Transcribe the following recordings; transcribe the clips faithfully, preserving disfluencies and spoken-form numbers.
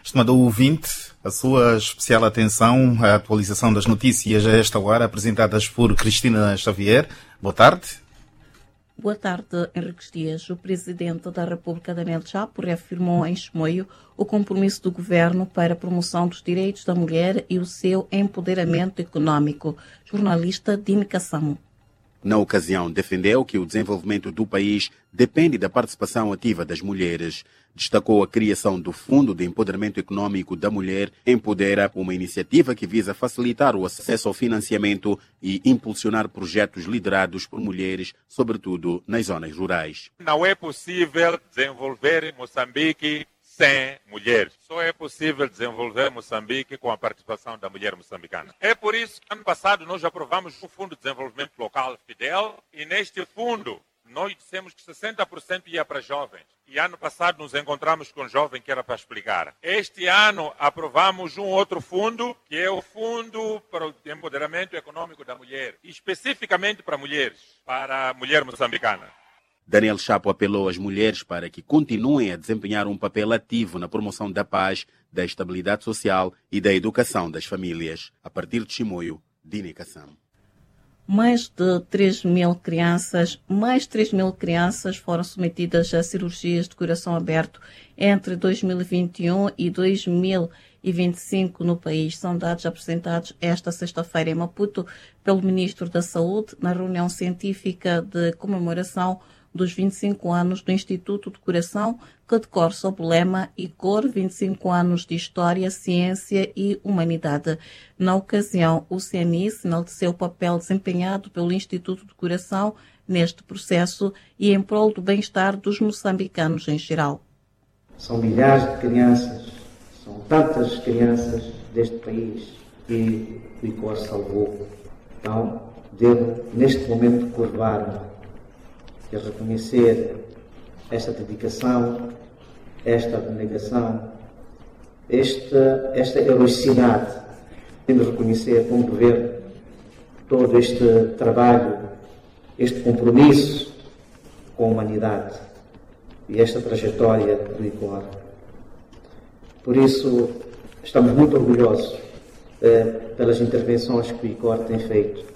Estimado ouvinte, a sua especial atenção à atualização das notícias a esta hora, apresentadas por Cristina Xavier. Boa tarde. Boa tarde, Henriques Dias. O Presidente da República, Daniel Chapo, reafirmou em Chimoio o compromisso do Governo para a promoção dos direitos da mulher e o seu empoderamento econômico. Jornalista Dini Kassamo. Na ocasião, defendeu que o desenvolvimento do país depende da participação ativa das mulheres. Destacou a criação do Fundo de Empoderamento Econômico da Mulher Empodera, uma iniciativa que visa facilitar o acesso ao financiamento e impulsionar projetos liderados por mulheres, sobretudo nas zonas rurais. Não é possível desenvolver Moçambique sem mulheres. Só é possível desenvolver Moçambique com a participação da mulher moçambicana. É por isso que ano passado nós aprovamos o Fundo de Desenvolvimento Local Fidel e neste fundo nós dissemos que sessenta por cento ia para jovens. E ano passado nos encontramos com um jovem que era para explicar. Este ano aprovamos um outro fundo, que é o Fundo para o Empoderamento Econômico da Mulher, especificamente para mulheres, para a mulher moçambicana. Daniel Chapo apelou às mulheres para que continuem a desempenhar um papel ativo na promoção da paz, da estabilidade social e da educação das famílias. A partir de Chimoio, Dini Kassam. Mais de três mil crianças, mais três mil crianças foram submetidas a cirurgias de coração aberto entre dois mil e vinte e um e dois mil e vinte e cinco no país. São dados apresentados esta sexta-feira em Maputo pelo Ministro da Saúde na reunião científica de comemoração dos vinte e cinco anos do Instituto do Coração, que decorre sob o lema I C O R, vinte e cinco anos de História, Ciência e Humanidade. Na ocasião, o C N I enalteceu o papel desempenhado pelo Instituto do Coração neste processo e em prol do bem-estar dos moçambicanos em geral. São milhares de crianças, são tantas crianças deste país que o I C O R salvou. Então, devo, neste momento, curvar-me e reconhecer esta dedicação, esta abnegação, esta, esta heroicidade, tendo de reconhecer como governo todo este trabalho, este compromisso com a humanidade e esta trajetória do I C O R. Por isso, estamos muito orgulhosos eh, pelas intervenções que o I C O R tem feito.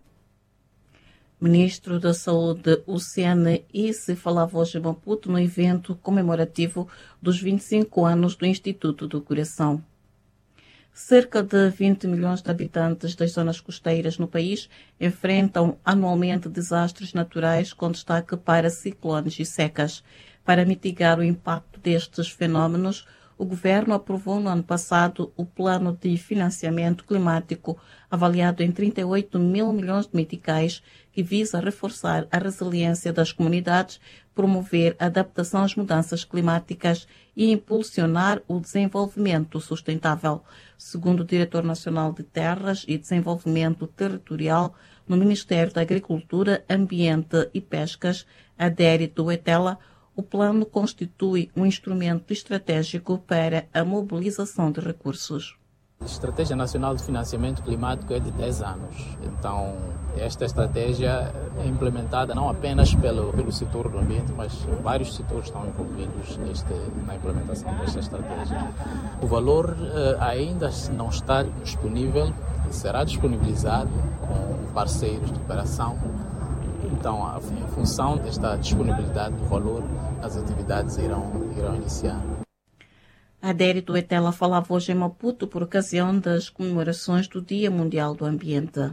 Ministro da Saúde, o C N I, se falava hoje em Maputo no evento comemorativo dos vinte e cinco anos do Instituto do Coração. Cerca de vinte milhões de habitantes das zonas costeiras no país enfrentam anualmente desastres naturais, com destaque para ciclones e secas. Para mitigar o impacto destes fenómenos, o Governo aprovou no ano passado o Plano de Financiamento Climático, avaliado em trinta e oito mil milhões de meticais, que visa reforçar a resiliência das comunidades, promover a adaptação às mudanças climáticas e impulsionar o desenvolvimento sustentável. Segundo o Diretor Nacional de Terras e Desenvolvimento Territorial no Ministério da Agricultura, Ambiente e Pescas, Adérito Etela, o plano constitui um instrumento estratégico para a mobilização de recursos. A Estratégia Nacional de Financiamento Climático é de dez anos. Então, esta estratégia é implementada não apenas pelo, pelo setor do ambiente, mas vários setores estão envolvidos neste, na implementação desta estratégia. O valor uh, ainda não está disponível, será disponibilizado com parceiros de cooperação. Então, em função desta disponibilidade do valor, as atividades irão, irão iniciar. Adérito Etela falava hoje em Maputo por ocasião das comemorações do Dia Mundial do Ambiente.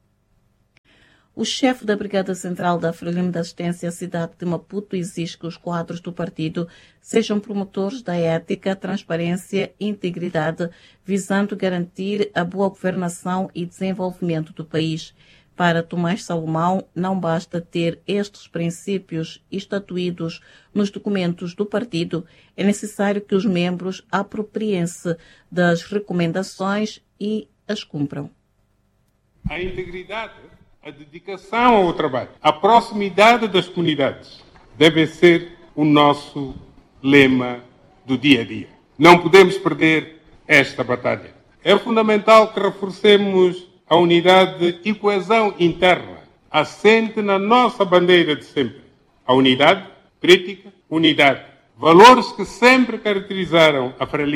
O chefe da Brigada Central da Frelimo de Assistência à cidade de Maputo exige que os quadros do partido sejam promotores da ética, transparência e integridade, visando garantir a boa governação e desenvolvimento do país. Para Tomás Salomão, não basta ter estes princípios estatuídos nos documentos do partido, é necessário que os membros apropriem-se das recomendações e as cumpram. A integridade, a dedicação ao trabalho, a proximidade das comunidades devem ser o nosso lema do dia a dia. Não podemos perder esta batalha. É fundamental que reforcemos a unidade e coesão interna, assente na nossa bandeira de sempre. A unidade, crítica, unidade. Valores que sempre caracterizaram a Frelimo.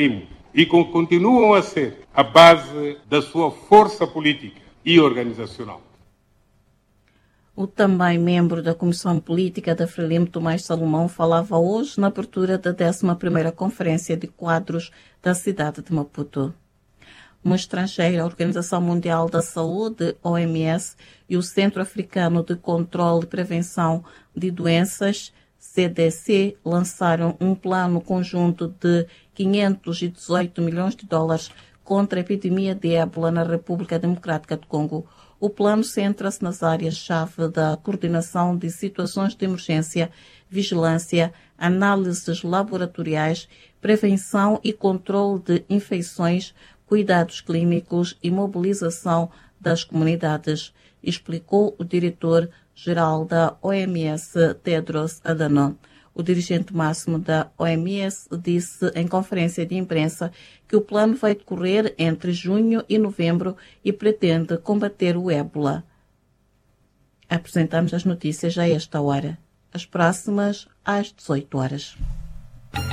e continuam a ser a base da sua força política e organizacional. O também membro da Comissão Política da Frelimo, Tomás Salomão, falava hoje na abertura da décima primeira Conferência de Quadros da cidade de Maputo. No estrangeiro, a Organização Mundial da Saúde, O M S, e o Centro Africano de Controle e Prevenção de Doenças, C D C, lançaram um plano conjunto de quinhentos e dezoito milhões de dólares contra a epidemia de ébola na República Democrática do Congo. O plano centra-se nas áreas-chave da coordenação de situações de emergência, vigilância, análises laboratoriais, prevenção e controle de infecções, cuidados clínicos e mobilização das comunidades, explicou o diretor-geral da O M S, Tedros Adhanom. O dirigente máximo da O M S disse em conferência de imprensa que o plano vai decorrer entre junho e novembro e pretende combater o ébola. Apresentamos as notícias a esta hora. As próximas às dezoito horas.